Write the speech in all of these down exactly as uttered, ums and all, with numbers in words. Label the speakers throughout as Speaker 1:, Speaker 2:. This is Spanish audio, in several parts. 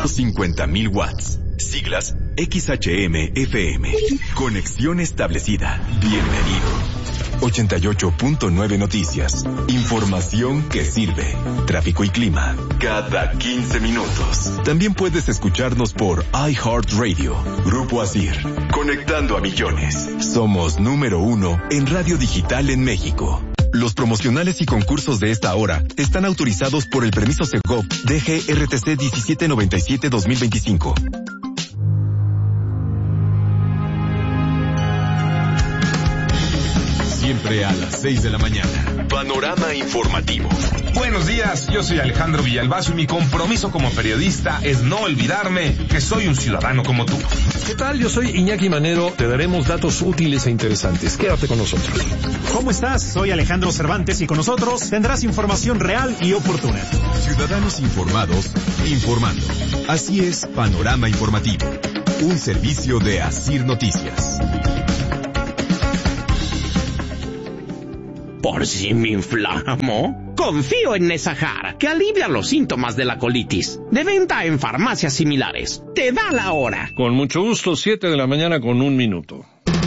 Speaker 1: cincuenta mil watts. Siglas X H M F M. Conexión establecida. Bienvenido. ochenta y ocho punto nueve Noticias. Información que sirve. Tráfico y clima. Cada quince minutos. También puedes escucharnos por iHeartRadio. Grupo Asir. Conectando a millones. Somos número uno en radio digital en México. Los promocionales y concursos de esta hora están autorizados por el permiso Segov D G R T C diecisiete noventa y siete dos mil veinticinco. Siempre a las seis de la mañana. Panorama informativo.
Speaker 2: Buenos días, yo soy Alejandro Villalbazo y mi compromiso como periodista es no olvidarme que soy un ciudadano como tú.
Speaker 3: ¿Qué tal? Yo soy Iñaki Manero. Te daremos datos útiles e interesantes. Quédate con nosotros.
Speaker 4: ¿Cómo estás? Soy Alejandro Cervantes y con nosotros tendrás información real y oportuna.
Speaker 1: Ciudadanos informados, informando. Así es Panorama Informativo. Un servicio de Asir Noticias.
Speaker 5: ¿Por si me inflamo? Confío en Nesahar, que alivia los síntomas de la colitis. De venta en farmacias similares. Te da la hora.
Speaker 3: Con mucho gusto, siete de la mañana con un minuto.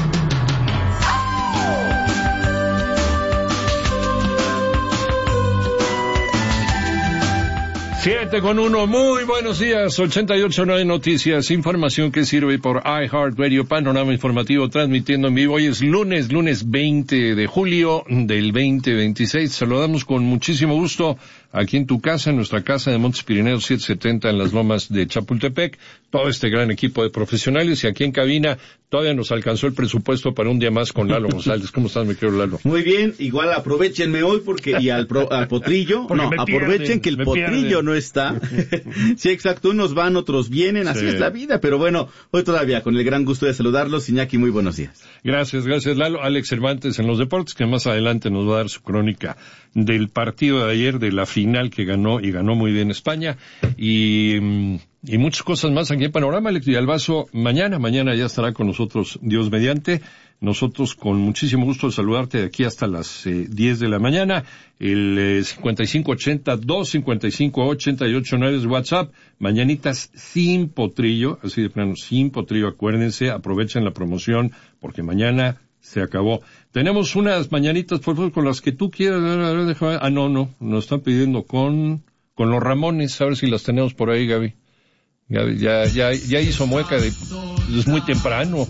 Speaker 3: Siete con uno, muy buenos días, ochenta y ocho punto nueve Noticias, información que sirve por iHeartRadio, Panorama Informativo, transmitiendo en vivo. Hoy es lunes, lunes veinte de julio del veinte veintiséis. Saludamos con muchísimo gusto aquí en tu casa, en nuestra casa de Montes Pirineos setecientos setenta en las Lomas de Chapultepec, todo este gran equipo de profesionales, y aquí en cabina todavía nos alcanzó el presupuesto para un día más con Lalo González. ¿Cómo estás, mi querido Lalo?
Speaker 6: Muy bien, igual aprovechenme hoy porque, y al, pro, al potrillo, no, aprovechen pierden, que el potrillo pierden. No está. Sí, exacto, unos van, otros vienen, así sí. Es la vida, pero bueno, hoy todavía con el gran gusto de saludarlos. Iñaki, muy buenos días.
Speaker 3: Gracias, gracias Lalo. Alex Cervantes en los deportes, que más adelante nos va a dar su crónica del partido de ayer, de la final que ganó, y ganó muy bien España, y, y muchas cosas más aquí en Panorama. Alex Villalbazo, mañana, mañana ya estará con nosotros, Dios mediante. Nosotros con muchísimo gusto de saludarte de aquí hasta las eh, diez de la mañana. El eh, cincuenta y cinco ochenta, dos cincuenta y cinco ochenta y ocho nueve es WhatsApp. Mañanitas sin potrillo, así de plano, sin potrillo, acuérdense, aprovechen la promoción porque mañana se acabó. Tenemos unas mañanitas, por favor, con las que tú quieras. Déjame. Ah, no, no, nos están pidiendo con, con los Ramones, a ver si las tenemos por ahí, Gaby. Gaby, ya, ya, ya hizo mueca de, es muy temprano.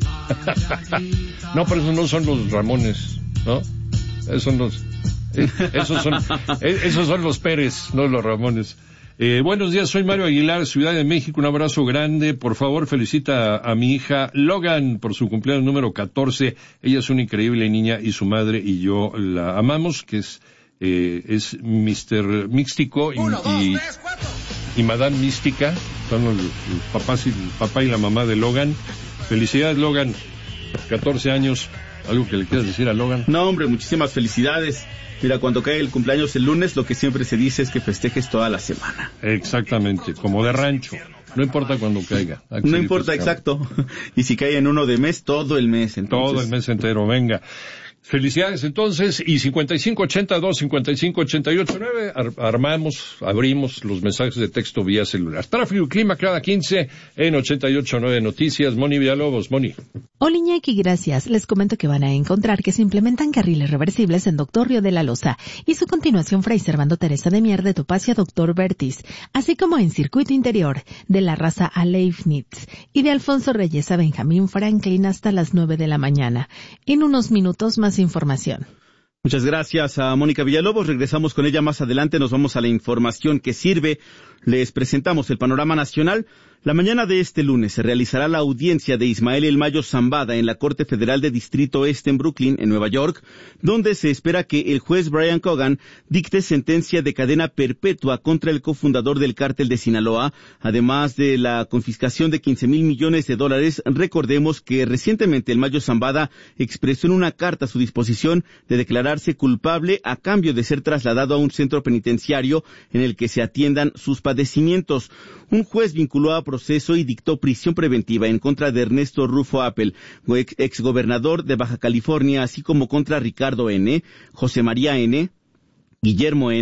Speaker 3: No, pero esos no son los Ramones, ¿no? Esos son los, eh, esos son, eh, esos son los Pérez, no los Ramones. Eh, buenos días, soy Mario Aguilar, Ciudad de México, un abrazo grande. Por favor, felicita a, a mi hija Logan por su cumpleaños número catorce. Ella es una increíble niña y su madre y yo la amamos, que es, eh, es mister Místico y, Uno, dos, y, tres, y Madame Mística. Son los, los papás y, el papá y la mamá de Logan. Felicidades, Logan. catorce años. ¿Algo que le quieras decir a Logan?
Speaker 6: No, hombre, muchísimas felicidades. Mira, cuando cae el cumpleaños el lunes, lo que siempre se dice es que festejes toda la semana.
Speaker 3: Exactamente, como de rancho. No importa cuando caiga.
Speaker 6: No importa, exacto. Y si cae en uno de mes, todo el mes. Entonces...
Speaker 3: Todo el mes entero, venga. Felicidades entonces, y cincuenta y cinco ochenta y dos, cincuenta y cinco ochenta y ocho nueve, ar- armamos, abrimos los mensajes de texto vía celular. Tráfico y clima cada quince en ochenta y ocho nueve Noticias. Moni Villalobos, Moni.
Speaker 7: Hola Iñaki, gracias. Les comento que van a encontrar que se implementan carriles reversibles en Doctor Río de la Loza y su continuación Fray Servando Teresa de Mier de Topacia Doctor Vertis, así como en circuito interior de la Raza a Leibniz y de Alfonso Reyes a Benjamín Franklin hasta las nueve de la mañana. En unos minutos más información.
Speaker 6: Muchas gracias a Mónica Villalobos. Regresamos con ella más adelante. Nos vamos a la información que sirve. Les presentamos el panorama nacional. La mañana de este lunes se realizará la audiencia de Ismael El Mayo Zambada en la Corte Federal de Distrito Este en Brooklyn, en Nueva York, donde se espera que el juez Brian Cogan dicte sentencia de cadena perpetua contra el cofundador del cártel de Sinaloa, además de la confiscación de quince mil millones de dólares. Recordemos que recientemente El Mayo Zambada expresó en una carta su disposición de declararse culpable a cambio de ser trasladado a un centro penitenciario en el que se atiendan sus padecimientos. Un juez vinculó a proceso y dictó prisión preventiva en contra de Ernesto Rufo Appel, ex exgobernador de Baja California, así como contra Ricardo N., José María N., Guillermo N.,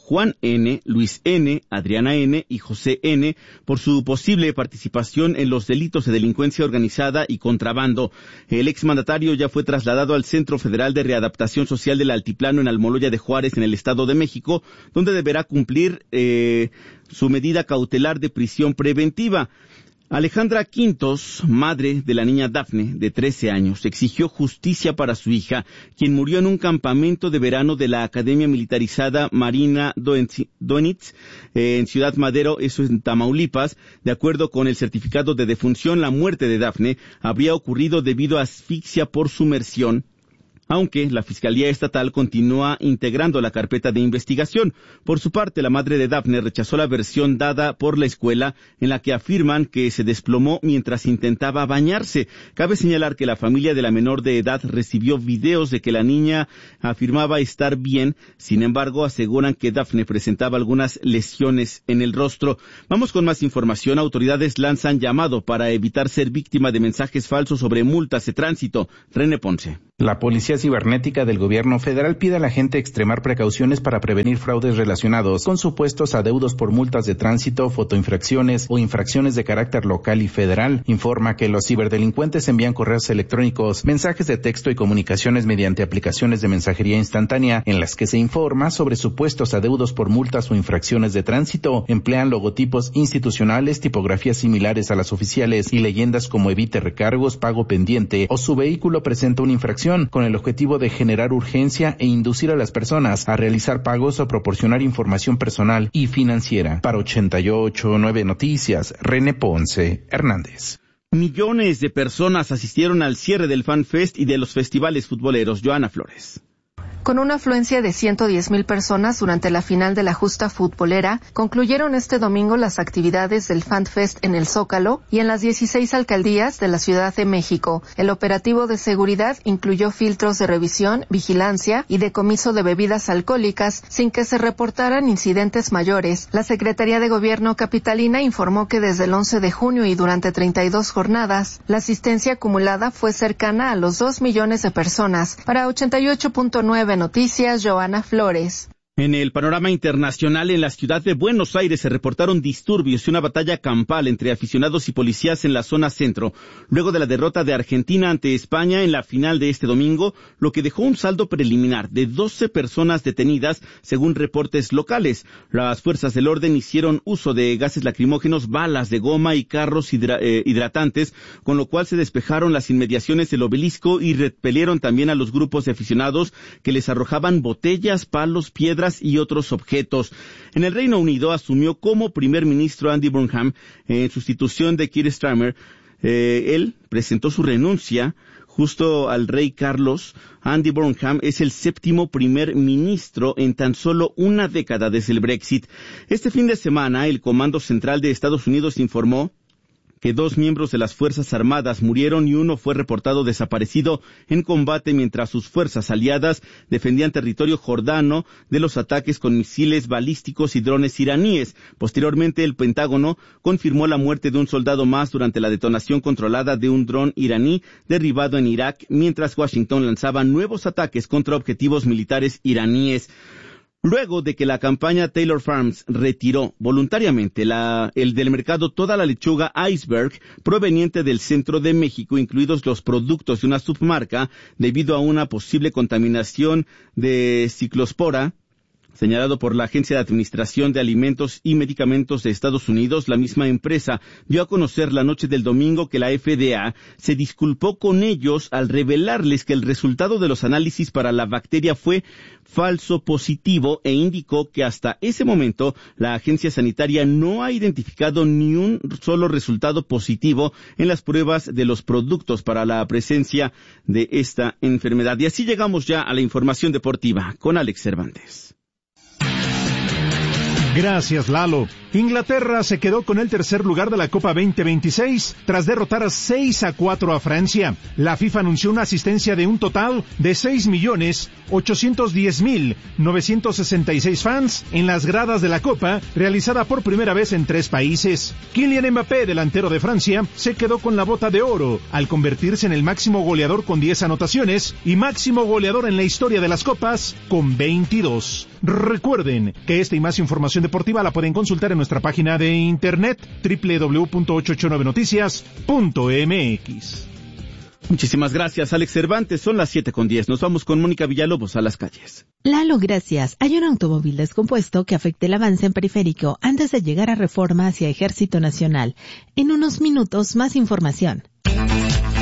Speaker 6: Juan N., Luis N., Adriana N. y José N. por su posible participación en los delitos de delincuencia organizada y contrabando. El exmandatario ya fue trasladado al Centro Federal de Readaptación Social del Altiplano en Almoloya de Juárez, en el Estado de México, donde deberá cumplir eh, su medida cautelar de prisión preventiva. Alejandra Quintos, madre de la niña Dafne, de trece años, exigió justicia para su hija, quien murió en un campamento de verano de la Academia Militarizada Marina Doenitz, eh, en Ciudad Madero, eso en Tamaulipas. De acuerdo con el certificado de defunción, la muerte de Dafne habría ocurrido debido a asfixia por sumersión, aunque la Fiscalía Estatal continúa integrando la carpeta de investigación. Por su parte, la madre de Dafne rechazó la versión dada por la escuela, en la que afirman que se desplomó mientras intentaba bañarse. Cabe señalar que la familia de la menor de edad recibió videos de que la niña afirmaba estar bien. Sin embargo, aseguran que Dafne presentaba algunas lesiones en el rostro. Vamos con más información. Autoridades lanzan llamado para evitar ser víctima de mensajes falsos sobre multas de tránsito. René Ponce.
Speaker 8: La Policía Cibernética del Gobierno Federal pide a la gente extremar precauciones para prevenir fraudes relacionados con supuestos adeudos por multas de tránsito, fotoinfracciones o infracciones de carácter local y federal. Informa que los ciberdelincuentes envían correos electrónicos, mensajes de texto y comunicaciones mediante aplicaciones de mensajería instantánea en las que se informa sobre supuestos adeudos por multas o infracciones de tránsito. Emplean logotipos institucionales, tipografías similares a las oficiales y leyendas como evite recargos, pago pendiente o su vehículo presenta una infracción, con el objetivo de generar urgencia e inducir a las personas a realizar pagos o proporcionar información personal y financiera. Para ochenta y ocho punto nueve Noticias, René Ponce Hernández.
Speaker 6: Millones de personas asistieron al cierre del Fan Fest y de los festivales futboleros. Joana Flores.
Speaker 9: Con una afluencia de ciento diez mil personas durante la final de la justa futbolera, concluyeron este domingo las actividades del Fan Fest en el Zócalo y en las dieciséis alcaldías de la Ciudad de México. El operativo de seguridad incluyó filtros de revisión, vigilancia y decomiso de bebidas alcohólicas sin que se reportaran incidentes mayores. La Secretaría de Gobierno capitalina informó que desde el once de junio y durante treinta y dos jornadas, la asistencia acumulada fue cercana a los dos millones de personas. Para ochenta y ocho punto nueve Noticias, Joana Flores.
Speaker 6: En el panorama internacional, en la ciudad de Buenos Aires se reportaron disturbios y una batalla campal entre aficionados y policías en la zona centro, luego de la derrota de Argentina ante España en la final de este domingo, lo que dejó un saldo preliminar de doce personas detenidas, según reportes locales. Las fuerzas del orden hicieron uso de gases lacrimógenos, balas de goma y carros hidra- eh, hidratantes, con lo cual se despejaron las inmediaciones del obelisco y repelieron también a los grupos de aficionados que les arrojaban botellas, palos, piedras y otros objetos. En el Reino Unido asumió como primer ministro Andy Burnham en sustitución de Keir Starmer. Eh, él presentó su renuncia justo al rey Carlos. Andy Burnham es el séptimo primer ministro en tan solo una década desde el Brexit. Este fin de semana, el Comando Central de Estados Unidos informó que dos miembros de las Fuerzas Armadas murieron y uno fue reportado desaparecido en combate mientras sus fuerzas aliadas defendían territorio jordano de los ataques con misiles balísticos y drones iraníes. Posteriormente, el Pentágono confirmó la muerte de un soldado más durante la detonación controlada de un dron iraní derribado en Irak, mientras Washington lanzaba nuevos ataques contra objetivos militares iraníes. Luego de que la campaña Taylor Farms retiró voluntariamente la, el del mercado toda la lechuga Iceberg proveniente del centro de México, incluidos los productos de una submarca, debido a una posible contaminación de ciclospora, señalado por la Agencia de Administración de Alimentos y Medicamentos de Estados Unidos, la misma empresa dio a conocer la noche del domingo que la F D A se disculpó con ellos al revelarles que el resultado de los análisis para la bacteria fue falso positivo e indicó que hasta ese momento la agencia sanitaria no ha identificado ni un solo resultado positivo en las pruebas de los productos para la presencia de esta enfermedad. Y así llegamos ya a la información deportiva con Alex Cervantes.
Speaker 4: Gracias, Lalo. Inglaterra se quedó con el tercer lugar de la Copa veinte veintiséis tras derrotar seis a cuatro a Francia. La FIFA anunció una asistencia de un total de seis millones ochocientos diez mil novecientos sesenta y seis fans en las gradas de la Copa, realizada por primera vez en tres países. Kylian Mbappé, delantero de Francia, se quedó con la bota de oro al convertirse en el máximo goleador con diez anotaciones y máximo goleador en la historia de las Copas con veintidós. Recuerden que esta y más información deportiva la pueden consultar en nuestra página de internet doble u doble u doble u punto ochocientos ochenta y nueve noticias punto eme equis.
Speaker 6: Muchísimas gracias, Alex Cervantes. Son las siete con diez. Nos vamos con Mónica Villalobos a las calles.
Speaker 7: Lalo, gracias. Hay un automóvil descompuesto que afecta el avance en Periférico antes de llegar a Reforma hacia Ejército Nacional. En unos minutos, más información.